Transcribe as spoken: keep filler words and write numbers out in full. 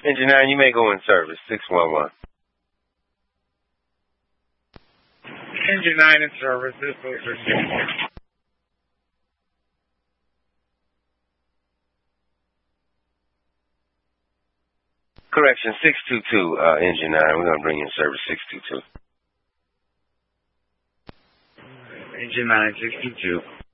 Engine nine, you may go in service. six one one. Engine nine in service. This is six one one. Correction, six two two, uh, Engine nine. We're going to bring you in service six two two. Engine nine, six two two.